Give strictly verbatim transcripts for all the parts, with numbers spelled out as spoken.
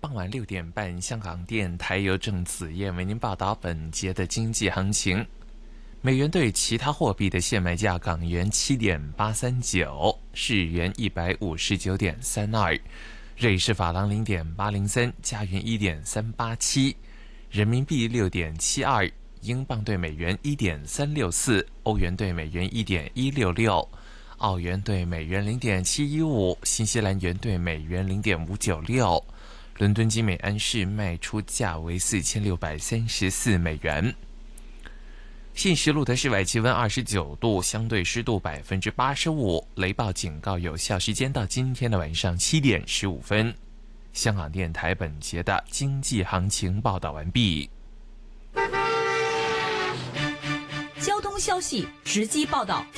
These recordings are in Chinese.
傍晚六点半，香港电台由郑子燕为您报道本节的经济行情。美元对其他货币的现卖价：港元七点八三九，日元一百五十九点三二，瑞士法郎零点八零三，加元一点三八七，人民币六点七二，英镑对美元一点三六四，欧元对美元一点一六六。澳元对美元零点七一五，新西兰元对美元零点五九六，伦敦金每安士卖出价为四千六百三十四美元。信实路的室外气温二十九度，相对湿度百分之八十五，雷暴警告有效时间到今天的晚上七点十五分。香港电台本节的经济行情报道完毕。 交通消息直击报道。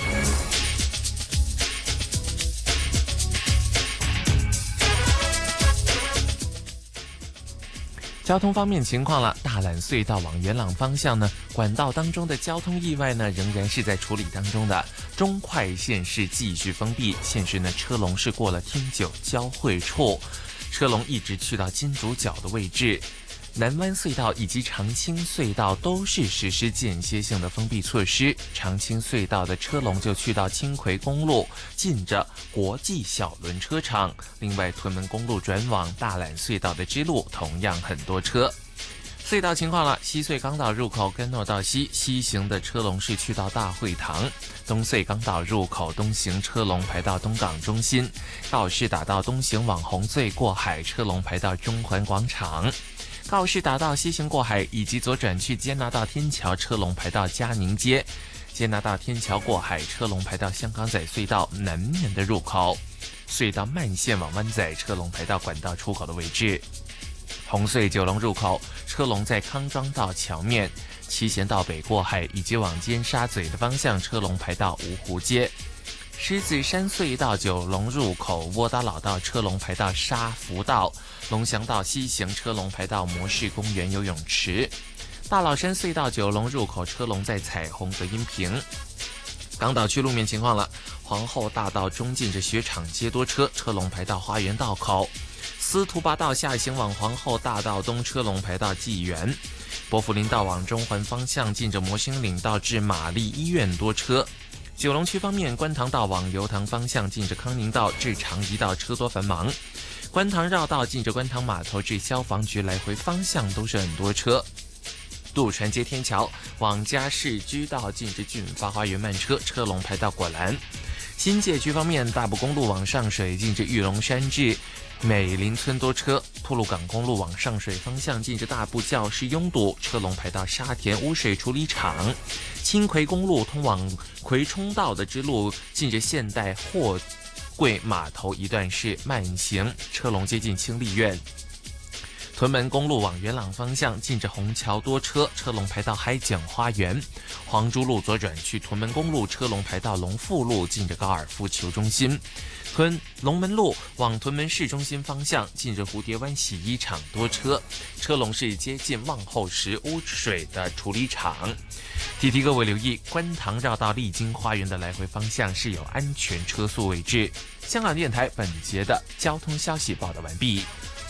交通方面情况了，大榄隧道往元朗方向呢，管道当中的交通意外呢，仍然是在处理当中的。中快线是继续封闭，现时呢，车龙是过了汀九交汇处，车龙一直去到金竹角的位置。南湾隧道以及长青隧道都是实施间歇性的封闭措施，长青隧道的车龙就去到青葵公路，近着国际小轮车场。另外，屯门公路转往大榄隧道的支路同样很多车。隧道情况了，西隧港岛入口干诺道西西行的车龙是去到大会堂，东隧港岛入口东行车龙排到东港中心，告士打道东行往红隧过海车龙排到中环广场。告士打道西行过海以及左转去坚拿道天桥车龙排到嘉宁街，坚拿道天桥过海车龙排到香港仔隧道南面的入口，隧道慢线往湾仔车龙排到管道出口的位置。红隧九龙入口车龙在康庄道桥面，七贤道北过海以及往尖沙咀的方向车龙排到芜湖街。狮子山隧道九龙入口窝打老道车龙排到沙福道，龙翔道西行车龙排到模式公园游泳池。大老山隧道九龙入口车龙在彩虹隔音屏。港岛区路面情况了，皇后大道中近着雪场街多车，车龙排到花园道口。司徒拔道下行往皇后大道东车龙排到纪元。伯福林道往中环方向近着摩星岭道至玛丽医院多车。九龙区方面，观塘道往油塘方向近着康宁道至长怡道车多繁忙，观塘绕道近着观塘码头至消防局来回方向都是很多车。渡船街天桥往嘉士居道近着俊发花园慢车，车龙排到果栏。新界区方面，大埔公路往上水近着玉龙山至美林村多车，吐露港公路往上水方向近着大埔教室拥堵，车龙排到沙田污水处理厂。青葵公路通往葵冲道的支路近着现代货柜码头一段是慢行，车龙接近清丽苑。屯门公路往元朗方向近着虹桥多车，车龙排到海景花园。黄珠路左转去屯门公路，车龙排到龙富路近着高尔夫球中心。屯龙门路往屯门市中心方向近着蝴蝶湾洗衣厂多车，车龙是接近望后石污水的处理厂。提提各位留意，观塘绕道丽晶花园的来回方向是有安全车速位置。香港电台本节的交通消息报道完毕。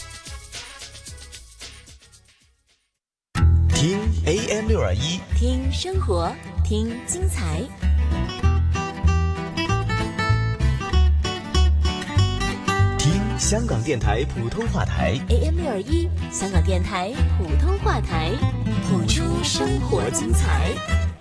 听 A M 六二一， 听生活，听精彩。 听香港电台普通话台 A M 六二一，香港电台普通话台，谱出生活精彩。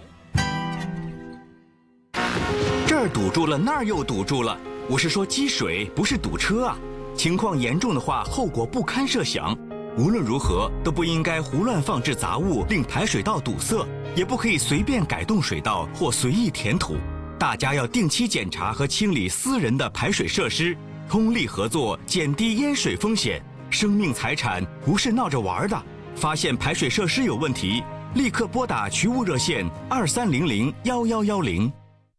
这儿堵住了，那儿又堵住了。我是说积水，不是堵车啊。情况严重的话，后果不堪设想。无论如何都不应该胡乱放置杂物，令排水道堵塞，也不可以随便改动水道或随意填土。大家要定期检查和清理私人的排水设施，通力合作，减低淹水风险。生命财产不是闹着玩的。发现排水设施有问题，立刻拨打渠务热线二三零零幺幺幺零。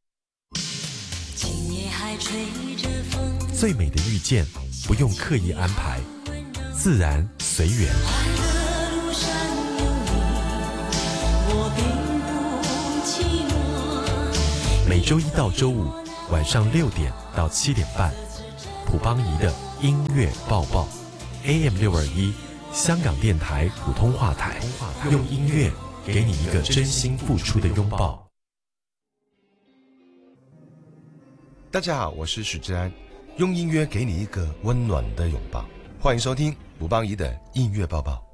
最美的遇见不用刻意安排，自然随缘。每周一到周五晚上六点到七点半，普邦仪的音乐抱抱 A M 六二一香港电台普通话台，用音乐给你一个真心付出的拥抱。 大家好，我是许志安，用音乐给你一个温暖的拥抱。欢迎收听鲁邦仪的音乐抱抱。